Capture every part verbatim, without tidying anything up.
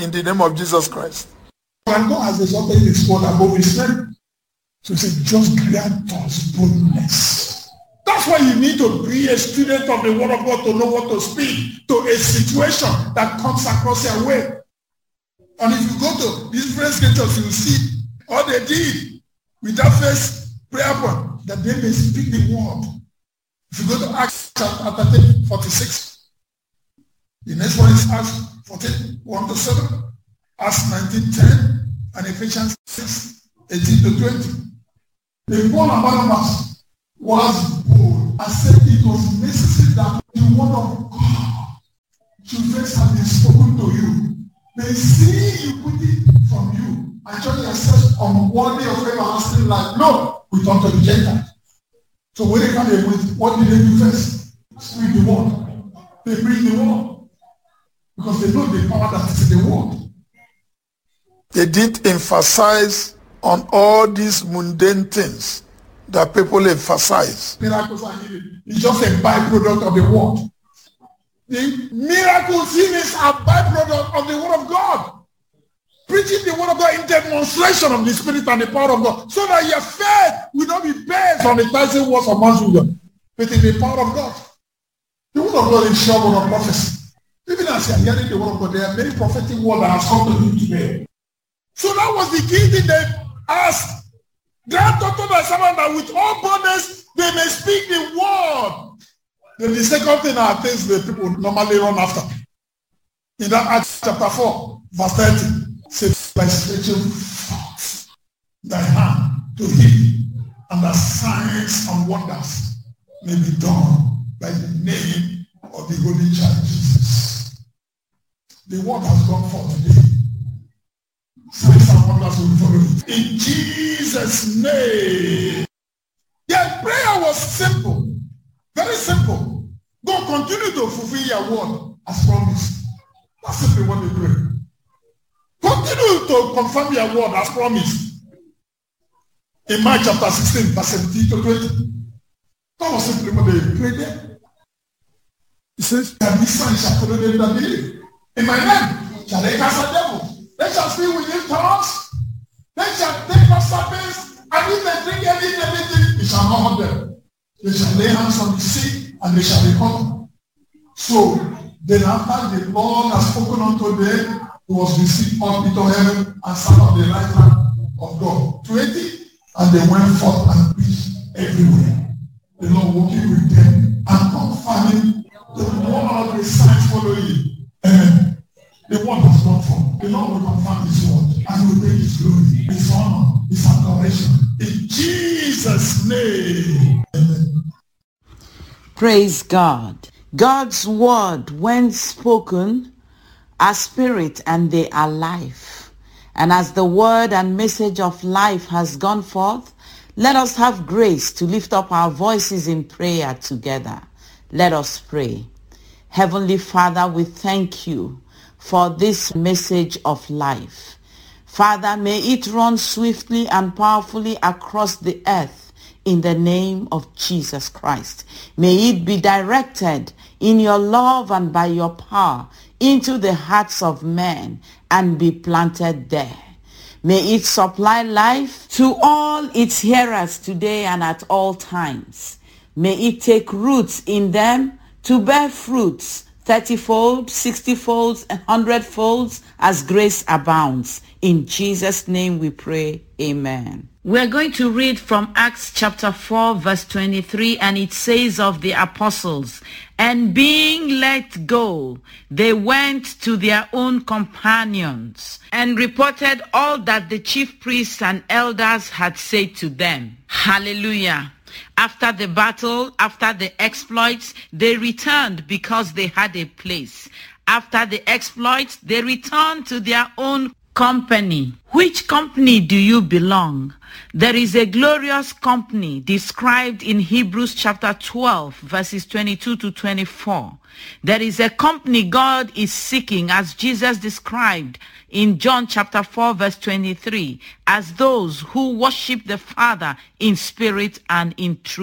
in the name of Jesus Christ. And God has exalted his word above his name. So he said, just grant us boldness. That's why you need to be a student of the word of God to know what to speak to a situation that comes across your way. And if you go to these different scriptures, you will see all they did with that first prayer point, that they may speak the word. If you go to Acts chapter thirteen, forty-six, the next one is Acts fourteen, one to seven, Acts nineteen, ten, and Ephesians six, eighteen to twenty. The Paul and Barnabas was bold and said it was necessary that the word of God should first have been spoken to you. They see you put it from you and judge yourself unworthy of everlasting life. No, we turn to the Gentiles. So when they come with, what did they do first? Speak the word. They bring the word. Because they know the power that is in the word. They did emphasize on all these mundane things that people emphasize. Miracles are healing. It's just a byproduct of the word. The miracles healings are byproduct of the word of God. Preaching the word of God in demonstration of the Spirit and the power of God, so that your faith will not be based on the thousand words of man's wisdom, but in the power of God. The word of God is sure word of prophecy. Even as you are hearing the word of God, there are many prophetic words that have come to you today. So that was the key thing they asked. Grant unto thy servant that with all boldness they may speak the word. Then the second thing are things that people normally run after. In that Acts chapter four, verse thirty, says, by stretching forth thy hand to heal, and the signs and wonders may be done by the name of the Holy Child Jesus. The word has gone forth today. Signs and wonders will follow it. In Jesus' name. Their prayer was simple. Very simple. God, continue to fulfill your word as promised. That's simply what they pray. Continue to confirm your word as promised. In Mark chapter sixteen, verse seventeen to twenty. That was simply what they prayed there. He says, and this sign shall follow them that believe. In my name shall they cast out devils. They shall speak with new tongues. They shall take up serpents. And if they drink anything, anything, it shall not hurt them. They shall lay hands on the sick, and they shall recover. So, then after the Lord has spoken unto them, he was received up into heaven and sat on the right hand of God. twenty, and they went forth and preached everywhere. The Lord working with them and confirming the word of the signs following. Amen. The word has gone forth. The Lord will confirm his word and will bring his glory, his honor, his adoration. In Jesus' name. Amen. Praise God. God's word, when spoken, are spirit and they are life. And as the word and message of life has gone forth, let us have grace to lift up our voices in prayer together. Let us pray. Heavenly Father, we thank you for this message of life. Father, may it run swiftly and powerfully across the earth in the name of Jesus Christ. May it be directed in your love and by your power into the hearts of men and be planted there. May it supply life to all its hearers today and at all times. May it take roots in them to bear fruits thirty-fold, sixty-fold, and hundred-folds as grace abounds. In Jesus' name we pray. Amen. We're going to read from Acts chapter four, verse twenty-three, and it says of the apostles, and being let go, they went to their own companions and reported all that the chief priests and elders had said to them. Hallelujah. After the battle, after the exploits, they returned because they had a place. After the exploits, they returned to their own company. Which company do you belong? There is a glorious company described in Hebrews chapter twelve, verses twenty-two to twenty-four. There is a company God is seeking, as Jesus described in John chapter four, verse twenty-three, as those who worship the Father in spirit and in truth.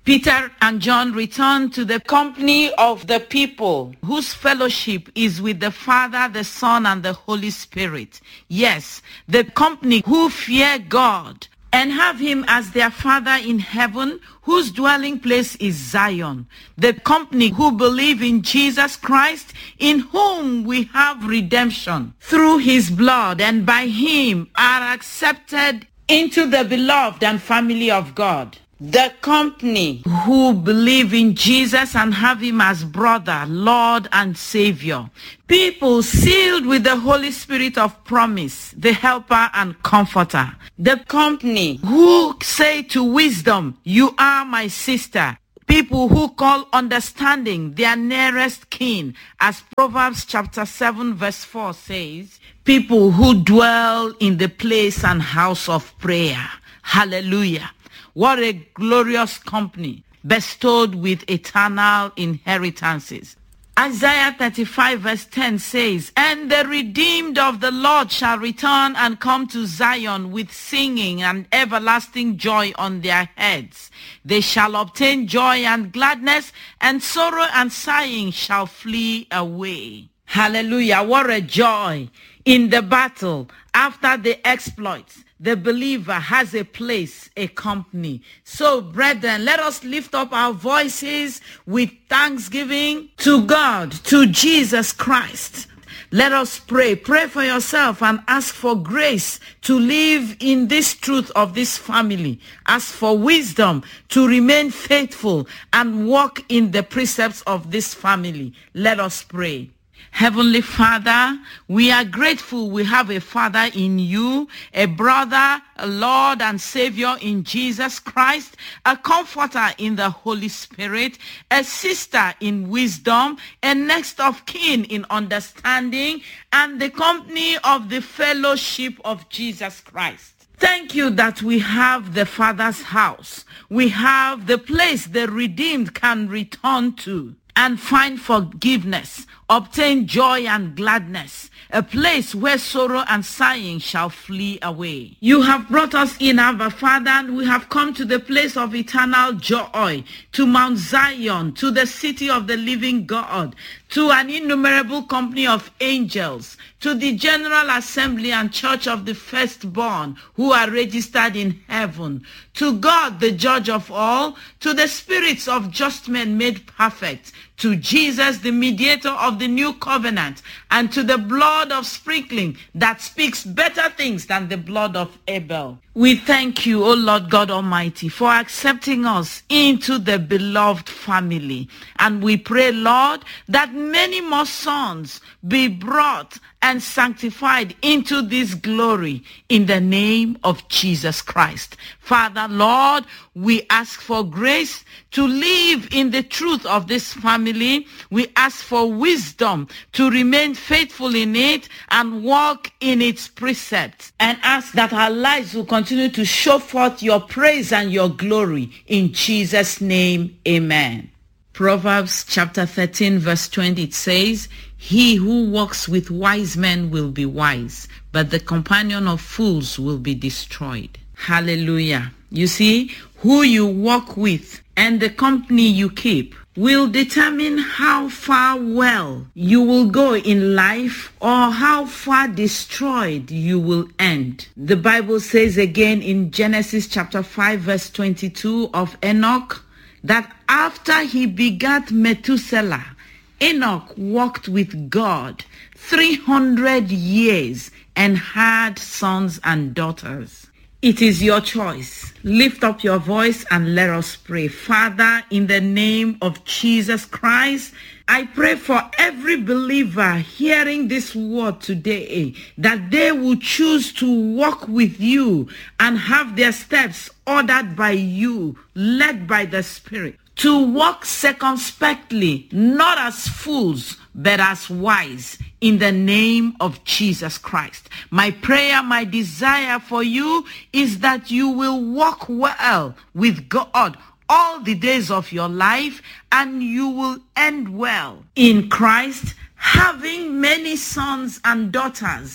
Peter and John returned to the company of the people whose fellowship is with the Father, the Son, and the Holy Spirit. Yes, the company who fear God and have him as their Father in heaven, whose dwelling place is Zion. The company who believe in Jesus Christ, in whom we have redemption through his blood, and by him are accepted into the beloved and family of God. The company who believe in Jesus and have him as brother, Lord, and Savior. People sealed with the Holy Spirit of promise, the helper and comforter. The company who say to wisdom, you are my sister. People who call understanding their nearest kin, as Proverbs chapter seven verse four says. People who dwell in the place and house of prayer. Hallelujah. What a glorious company bestowed with eternal inheritances. Isaiah thirty-five verse ten says, and the redeemed of the Lord shall return and come to Zion with singing and everlasting joy on their heads. They shall obtain joy and gladness, and sorrow and sighing shall flee away. Hallelujah. What a joy in the battle after the exploits. The believer has a place, a company. So, brethren, let us lift up our voices with thanksgiving to God, to Jesus Christ. Let us pray. Pray for yourself and ask for grace to live in this truth of this family. Ask for wisdom to remain faithful and walk in the precepts of this family. Let us pray. Heavenly Father, we are grateful we have a Father in you, a brother, a Lord and Savior in Jesus Christ, a comforter in the Holy Spirit, a sister in wisdom, a next of kin in understanding, and the company of the fellowship of Jesus Christ. Thank you that we have the Father's house. We have the place the redeemed can return to and find forgiveness, obtain joy and gladness, a place where sorrow and sighing shall flee away. You have brought us in, Abba Father, and we have come to the place of eternal joy, to Mount Zion, to the city of the living God, to an innumerable company of angels, to the General Assembly and Church of the Firstborn who are registered in heaven, to God the Judge of all, to the spirits of just men made perfect, to Jesus the mediator of the new covenant, and to the blood of sprinkling that speaks better things than the blood of Abel. We thank you, O Lord God Almighty, for accepting us into the beloved family. And we pray, Lord, that many more sons be brought and sanctified into this glory in the name of Jesus Christ. Father, Lord, we ask for grace to live in the truth of this family. We ask for wisdom to remain faithful in it and walk in its precepts, and ask that our lives will continue to show forth your praise and your glory. In Jesus' name, amen. Proverbs chapter thirteen verse twenty, it says, he who walks with wise men will be wise, but the companion of fools will be destroyed. Hallelujah. You see, who you walk with and the company you keep will determine how far well you will go in life or how far destroyed you will end. The Bible says again in Genesis chapter five verse twenty-two of Enoch, that after he begat Methuselah, Enoch walked with God three hundred years and had sons and daughters. It is your choice. Lift up your voice and let us pray. Father, in the name of Jesus Christ, I pray for every believer hearing this word today, that they will choose to walk with you and have their steps ordered by you, led by the Spirit, to walk circumspectly, not as fools, but as wise, in the name of Jesus Christ. My prayer, my desire for you is that you will walk well with God all the days of your life, and you will end well in Christ, having many sons and daughters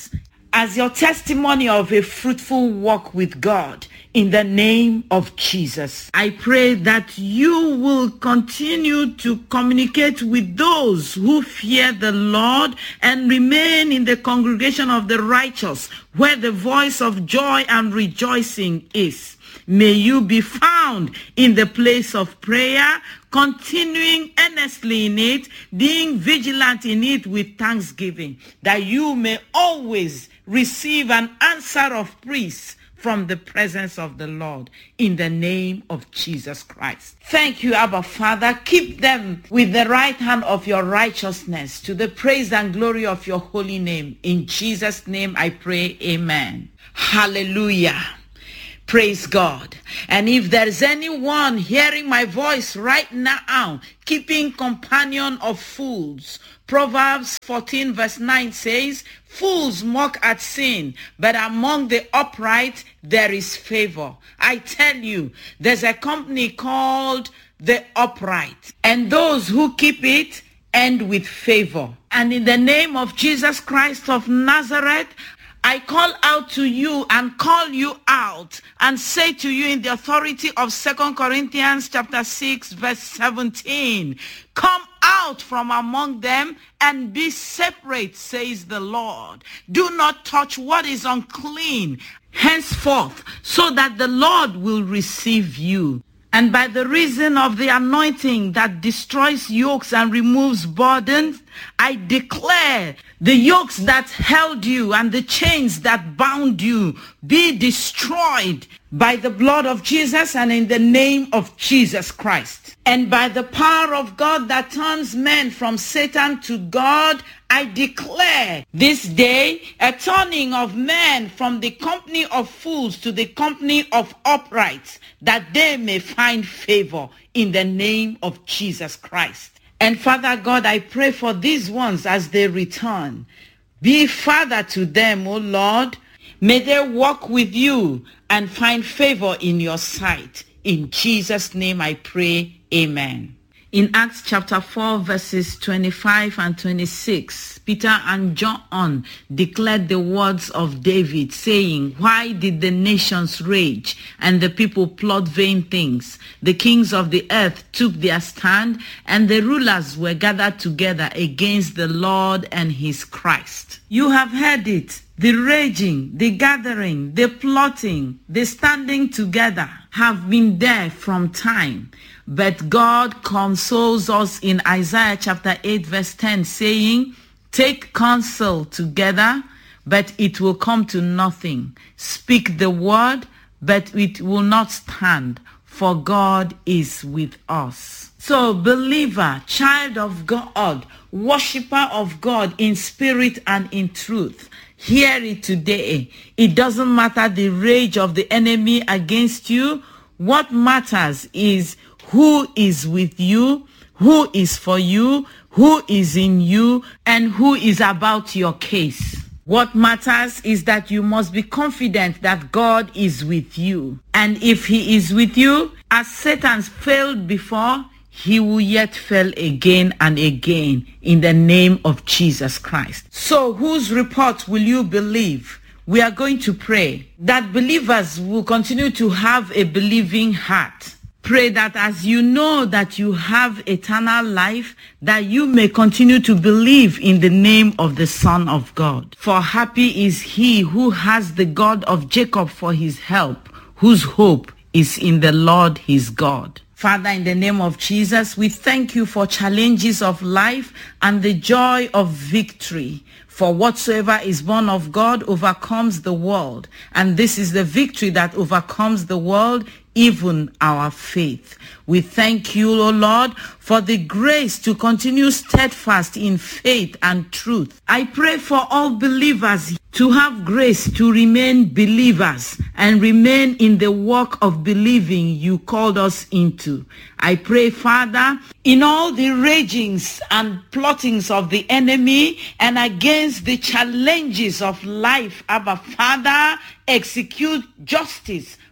as your testimony of a fruitful walk with God. In the name of Jesus, I pray that you will continue to communicate with those who fear the Lord and remain in the congregation of the righteous, where the voice of joy and rejoicing is. May you be found in the place of prayer, continuing earnestly in it, being vigilant in it with thanksgiving, that you may always receive an answer of praise from the presence of the Lord, in the name of Jesus Christ. Thank you, Abba Father. Keep them with the right hand of your righteousness, to the praise and glory of your holy name. In Jesus' name I pray, amen. Hallelujah. Praise God. And if there is anyone hearing my voice right now, keeping companion of fools, Proverbs fourteen verse nine says, fools mock at sin, but among the upright there is favor. I tell you, there's a company called the Upright, and those who keep it end with favor. And in the name of Jesus Christ of Nazareth, I call out to you and call you out and say to you in the authority of Second Corinthians chapter six verse seventeen, come out from among them and be separate, says the Lord. Do not touch what is unclean henceforth, so that the Lord will receive you. And by the reason of the anointing that destroys yokes and removes burdens, I declare the yokes that held you and the chains that bound you be destroyed by the blood of Jesus and in the name of Jesus Christ. And by the power of God that turns men from Satan to God, I declare this day a turning of men from the company of fools to the company of uprights, that they may find favor in the name of Jesus Christ. And Father God, I pray for these ones as they return. Be Father to them, O Lord. May they walk with you and find favor in your sight. In Jesus' name I pray, amen. In Acts chapter four, verses twenty-five and twenty-six, Peter and John declared the words of David, saying, why did the nations rage and the people plot vain things? The kings of the earth took their stand, and the rulers were gathered together against the Lord and his Christ. You have heard it. The raging, the gathering, the plotting, the standing together have been there from time. But God consoles us in Isaiah chapter eight verse ten, saying, take counsel together, but it will come to nothing. Speak the word, but it will not stand, for God is with us. So, believer, child of God, worshiper of God in spirit and in truth, hear it today. It doesn't matter the rage of the enemy against you. What matters is who is with you, who is for you, who is in you, and who is about your case. What matters is that you must be confident that God is with you. And if he is with you, as Satan failed before, he will yet fail again and again in the name of Jesus Christ. So whose report will you believe? We are going to pray that believers will continue to have a believing heart. Pray that as you know that you have eternal life, that you may continue to believe in the name of the Son of God. For happy is he who has the God of Jacob for his help, whose hope is in the Lord his God. Father, in the name of Jesus, we thank you for challenges of life and the joy of victory. For whatsoever is born of God overcomes the world. And this is the victory that overcomes the world, even our faith. We thank you, O Lord, for the grace to continue steadfast in faith and truth. I pray for all believers to have grace to remain believers and remain in the work of believing you called us into. I pray, Father, in all the ragings and plottings of the enemy and against the challenges of life, Abba, Father, execute justice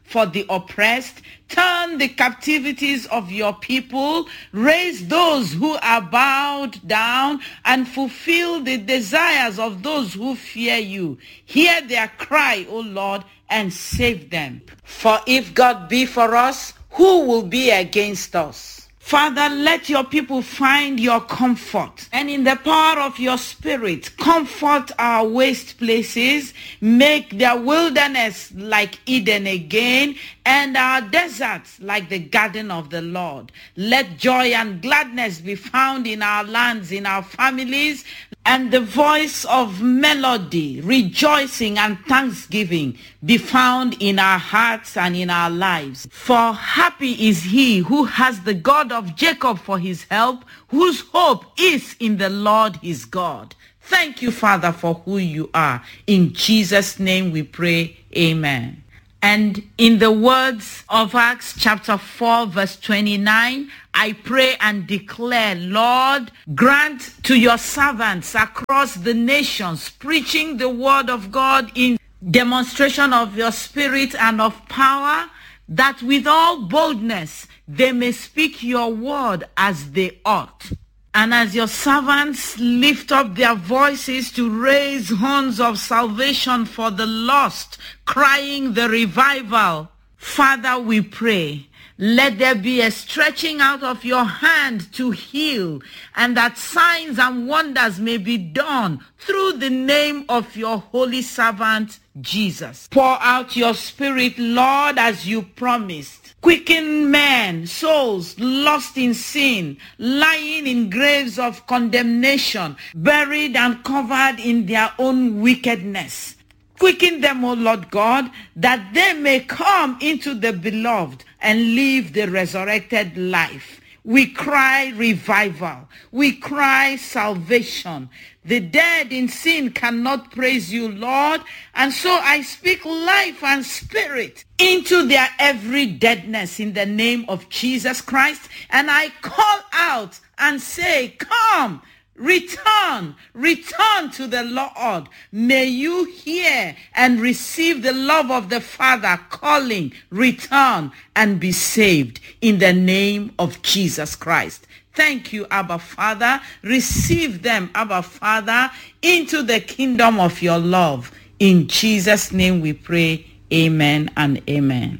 for the oppressed. Turn the captivities of your people. Raise those who are bowed down and fulfill the desires of those who fear you. Hear their cry, O Lord, and save them. For if God be for us, who will be against us? Father, let your people find your comfort, and in the power of your Spirit, comfort our waste places, make their wilderness like Eden again, and our deserts like the garden of the Lord. Let joy and gladness be found in our lands, in our families, and the voice of melody, rejoicing, and thanksgiving be found in our hearts and in our lives. For happy is he who has the God of Jacob for his help, whose hope is in the Lord his God. Thank you, Father, for who you are. In Jesus' name we pray, amen. And in the words of Acts chapter four, verse twenty-nine, I pray and declare, Lord, grant to your servants across the nations, preaching the word of God in demonstration of your Spirit and of power, that with all boldness they may speak your word as they ought. And as your servants lift up their voices to raise horns of salvation for the lost, crying the revival, Father, we pray, let there be a stretching out of your hand to heal, and that signs and wonders may be done through the name of your holy servant, Jesus. Pour out your Spirit, Lord, as you promised. Quicken men, souls lost in sin, lying in graves of condemnation, buried and covered in their own wickedness. Quicken them, O Lord God, that they may come into the beloved and live the resurrected life. We cry revival. We cry salvation. The dead in sin cannot praise you, Lord. And so I speak life and spirit into their every deadness in the name of Jesus Christ. And I call out and say, come, return, return to the Lord. May you hear and receive the love of the Father calling, return and be saved in the name of Jesus Christ. Thank you, Abba Father. Receive them, Abba Father, into the kingdom of your love. In Jesus' name we pray, amen and amen.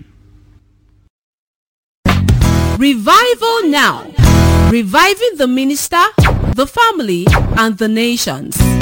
Revival now. Reviving the minister, the family, and the nations.